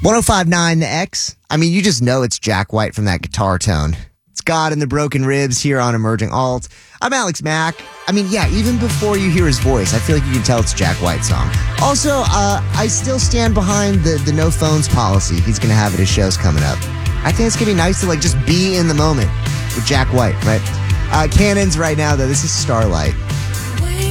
105.9 The X. I mean, you just know it's Jack White from that guitar tone. It's God and the Broken Ribs here on Emerging Alt. I'm Alex Mack. I mean, yeah, even before you hear his voice, I feel like you can tell it's a Jack White song. Also, I still stand behind the no phones policy he's going to have at his shows coming up. I think it's going to be nice to just be in the moment with Jack White, right? Cannons right now, though. This is Starlight.